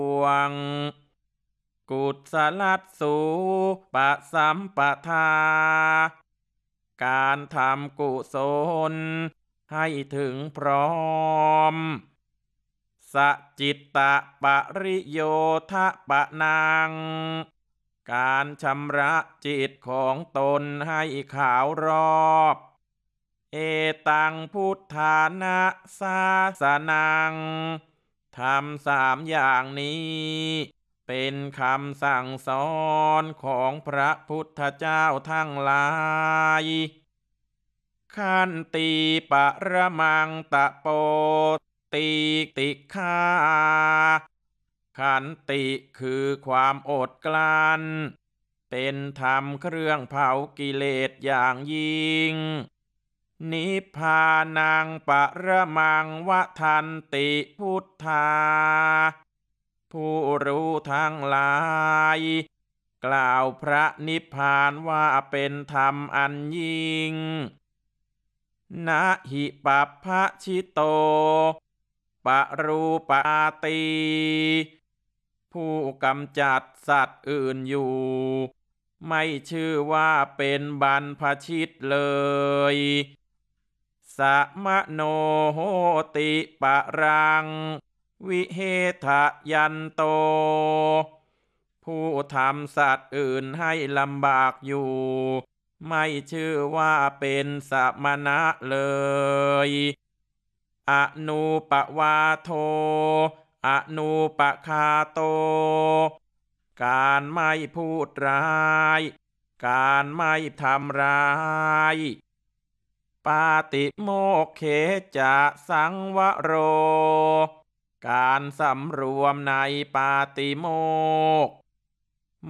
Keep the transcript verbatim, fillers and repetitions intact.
วงกุศลัสสูปะสัมปทาการทำกุศลให้ถึงพร้อมสจิตตะปริโยทะปะนังการชำระจิตของตนให้ขาวรอบเอตังพุทธานะสาสนังทำสามอย่างนี้เป็นคำสั่งสอนของพระพุทธเจ้าทั้งหลายขันติปะระมังตะโปติติฆาขันติคือความอดกลั้นเป็นธรรมเครื่องเผากิเลสอย่างยิ่งนิพพานังปะระมังวะทันติพุทธาผู้รู้ทั้งหลายกล่าวพระนิพพานว่าเป็นธรรมอันยิ่งนะหิปัปพะชิโตปะรูปาตีผู้กำจัดสัตว์อื่นอยู่ไม่ชื่อว่าเป็นบรรพชิตเลยสะมะโนโหติปะรังวิเหทะยันโตผู้ทำสัตว์อื่นให้ลำบากอยู่ไม่ชื่อว่าเป็นสมณะเลยอนูปวาโทอนูปคาโตการไม่พูดร้ายการไม่ทำร้ายปาติโมกเขจะสังวโรการสำรวมในปาติโมกข์